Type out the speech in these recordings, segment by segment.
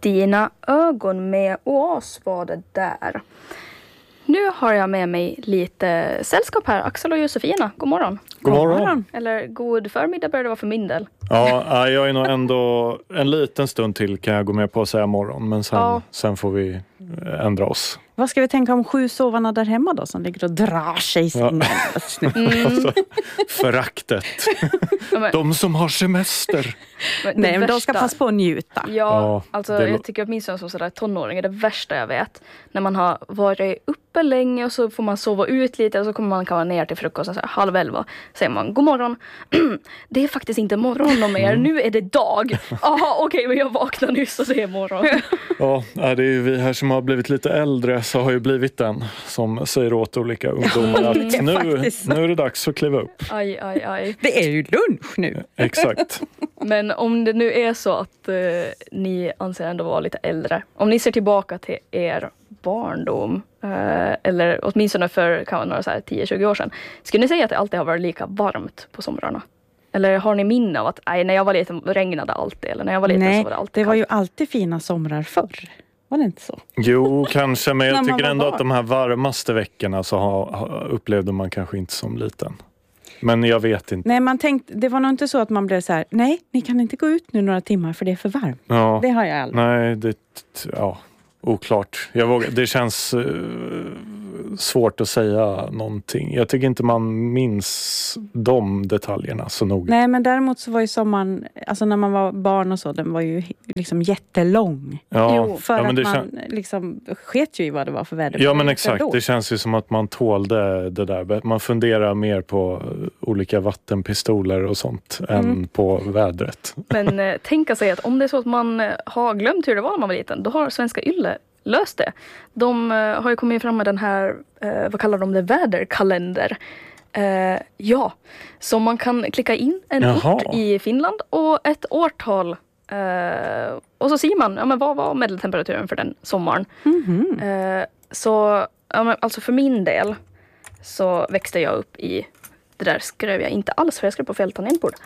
Dina ögon med oas var det där. Nu har jag med mig lite sällskap här. Axel och Josefina, god morgon. God morgon. Eller god förmiddag börjar det vara för min del. Ja, jag är nog ändå en liten stund till kan jag gå med på att säga morgon. Men sen får vi ändra oss. Vad ska vi tänka om 7 sovarna där hemma då som ligger och drar sig i sängen? Alltså, föraktet. De som har semester. Nej, men de ska passa på att njuta. Ja, alltså jag tycker åtminstone som sådär tonåring är det värsta jag vet. När man har varit uppe länge och så får man sova ut lite och så kommer man komma ner till frukosten så här 10:30. Säger man, god morgon. Det är faktiskt inte morgon mer, nu är det dag. Aha, okej, men jag vaknar nyss och det är morgon. Ja, det är ju vi här som har blivit lite äldre så har ju blivit den som säger åt olika ungdomar att nu är det dags att kliva upp. Aj. Det är ju lunch nu. Exakt. Men om det nu är så att ni anser ändå vara lite äldre. Om ni ser tillbaka till er barndom eller åtminstone för kan några så här 10-20 år sedan. Skulle ni säga att det alltid har varit lika varmt på somrarna? Eller har ni minne av att när jag var liten regnade alltid? Eller när jag var liten så var det alltid det var kallt? ju alltid fina somrar förr. Var det inte så? Jo, kanske. Men jag tycker ändå barn. att de här varmaste veckorna så upplevde man kanske inte som liten. Men jag vet inte. Nej, man tänkte, det var nog inte så att man blev så här, nej, ni kan inte gå ut nu några timmar för det är för varmt. Ja. Det har jag aldrig. Nej, oklart. Det känns svårt att säga någonting. Jag tycker inte man minns de detaljerna så noga. Nej, men däremot så var ju sommaren, alltså när man var barn och så, den var ju liksom jättelång. Ja, För men att man liksom sket ju i vad det var för väder. Ja, men exakt. Det känns ju som att man tålde det där. Man funderar mer på olika vattenpistoler och sånt än på vädret. Men tänka sig att om det är så att man har glömt hur det var när man var liten, då har Svenska Yle löst det. De har ju kommit fram med den här, vad kallar de det, väderkalender. Så man kan klicka in en ort i Finland och ett årtal. Och så ser man, men vad var medeltemperaturen för den sommaren? Så, alltså för min del så växte jag upp i, det där skrev jag inte alls för jag skrev på fel tangentbord.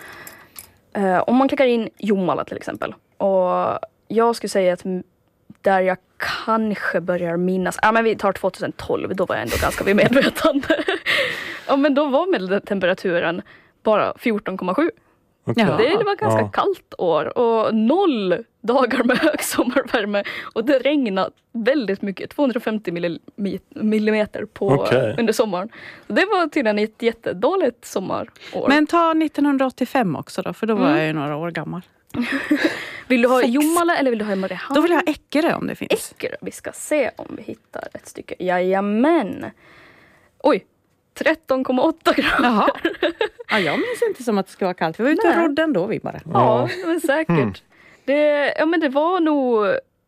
Om man klickar in Jomala till exempel. Och jag skulle säga att där jag kanske börjar minnas. Men vi tar 2012, då var jag ändå ganska vid medvetande. Men då var medeltemperaturen bara 14,7. Okay. Det var ganska kallt år och 0 dagar med hög sommarvärme. Och det regnade väldigt mycket, 250 millimeter under sommaren. Så det var tydligen ett jättedåligt sommarår. Men ta 1985 också då, för då var jag ju några år gammal. Vill du ha Jomala eller vill du ha Mariehamn? Då vill jag ha Eckerö om det finns. Eckerö, vi ska se om vi hittar ett stycke. Jajamän. Oj, 13,8 grader. Jaha. Ja, jag minns inte som att det skulle vara kallt. Vi var ute och rodde ändå vi bara. Ja, men säkert. Det var nog...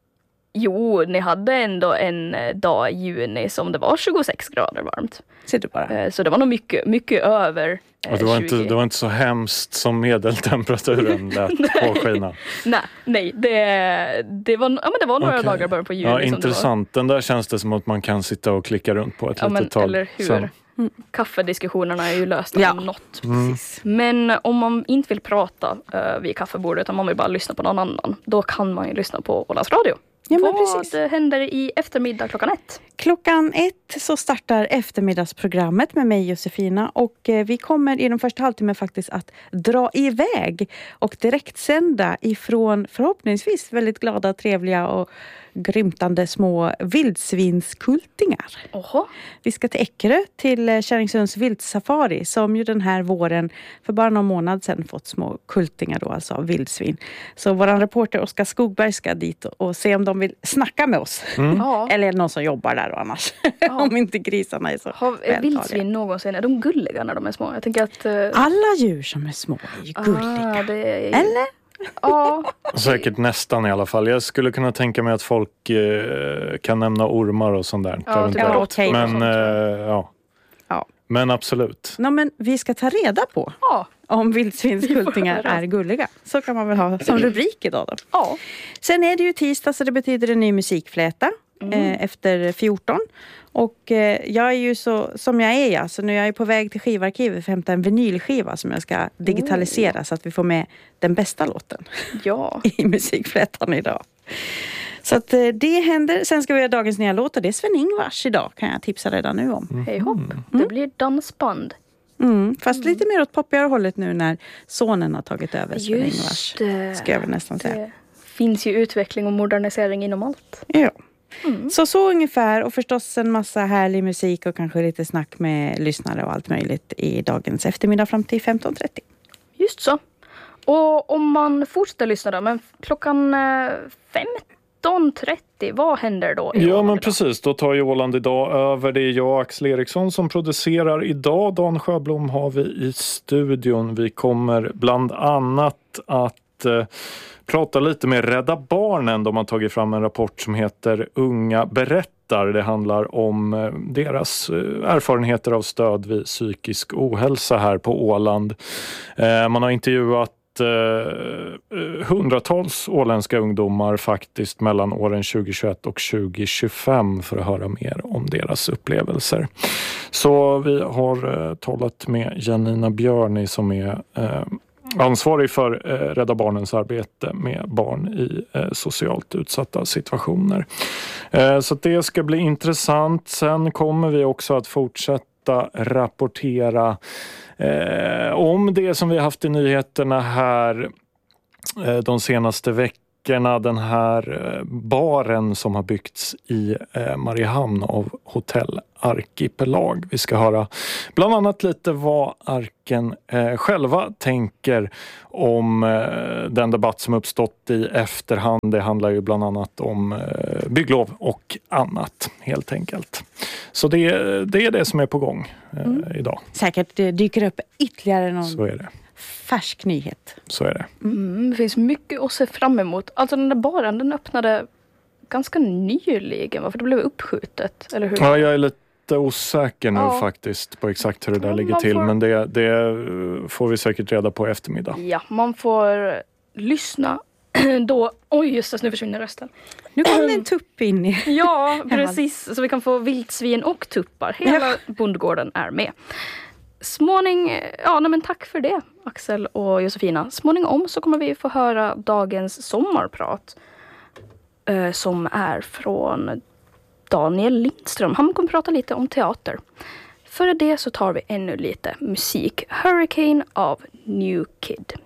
Jo, ni hade ändå en dag i juni som det var 26 grader varmt. Ser du bara. Så det var nog mycket över 20. Det var inte så hemskt som medeltemperaturen lät påskina. Nej, det var några dagar bara på juni. Ja, intressant. Den där känns det som att man kan sitta och klicka runt på ett litet tag. Eller hur? Kaffediskussionerna är ju lösta om något. Men om man inte vill prata vid kaffebordet utan man vill bara lyssna på någon annan, då kan man ju lyssna på Ålands Radio. Ja, men vad händer i eftermiddag klockan 1? Klockan 1 så startar eftermiddagsprogrammet med mig Josefina och vi kommer i den första halvtimmen faktiskt att dra iväg och direktsända ifrån förhoppningsvis väldigt glada, trevliga och grymtande små vildsvinskultingar. Oho. Vi ska till Eckerö till Kärringsunds vildsafari som ju den här våren för bara någon månad sedan fått små kultingar då, alltså av vildsvin. Så våran reporter Oskar Skogberg ska dit och se om de vill snacka med oss. Eller är det någon som jobbar där och annars. Om inte grisarna är så är vildsvin någonsin, är de gulliga när de är små? Jag tänker att alla djur som är små är ju gulliga. Eller? Ja. Säkert nästan i alla fall. Jag skulle kunna tänka mig att folk kan nämna ormar och sånt där. Okay. Men absolut. Men vi ska ta reda på om vildsvinskultingar är gulliga. Så kan man väl ha som rubrik idag då. Ja. Sen är det ju tisdag så det betyder en ny musikfläta efter 14. Och jag är ju så som jag är, så nu är jag på väg till skivarkivet för att hämta en vinylskiva som jag ska digitalisera så att vi får med den bästa låten i musikflätan idag. Så att det händer. Sen ska vi ha dagens nya låt och det är Sven-Ingvars idag, kan jag tipsa redan nu om. Hej hopp, det blir dansband. Fast lite mer åt poppigare hållet nu när sonen har tagit över Sven-Ingvars. Ska jag väl nästan säga. Det finns ju utveckling och modernisering inom allt. Ja. Så ungefär, och förstås en massa härlig musik och kanske lite snack med lyssnare och allt möjligt i dagens eftermiddag fram till 15:30. Just så. Och om man fortsätter lyssna då, men klockan 15:30, vad händer då? Ja, men precis. Då tar ju Åland idag över. Det är jag, Axel Eriksson, som producerar idag. Dan Sjöblom har vi i studion. Vi kommer bland annat att prata lite med Rädda Barnen. De har tagit fram en rapport som heter Unga berättar. Det handlar om deras erfarenheter av stöd vid psykisk ohälsa här på Åland. Man har intervjuat hundratals åländska ungdomar faktiskt mellan åren 2021 och 2025 för att höra mer om deras upplevelser. Så vi har talat med Janina Björni som är ansvarig för Rädda Barnens arbete med barn i socialt utsatta situationer. Så det ska bli intressant. Sen kommer vi också att fortsätta rapportera om det som vi har haft i nyheterna här de senaste veckorna. Den här baren som har byggts i Mariehamn av Hotell Arkipelag. Vi ska höra bland annat lite vad Arken själva tänker om den debatt som uppstått i efterhand. Det handlar ju bland annat om bygglov och annat helt enkelt. Så det är det som är på gång idag. Säkert dyker upp ytterligare någon. Så är det. Färsk nyhet. Så är det. Det finns mycket att se fram emot. Alltså den där baren, den öppnade ganska nyligen. Varför det blev uppskjutet, eller hur? Ja, jag är lite osäker nu faktiskt på exakt hur det där ligger till. Men det får vi säkert reda på i eftermiddag. Ja, man får lyssna då. Oj, just det, nu försvinner rösten. Nu kommer en tupp in i. Ja, precis. Så vi kan få vildsvin och tuppar. Hela bondgården är med. Men tack för det, Axel och Josefina. Småningom så kommer vi få höra dagens sommarprat som är från Daniel Lindström. Han kommer prata lite om teater. Före det så tar vi ännu lite musik. Hurricane av New Kid.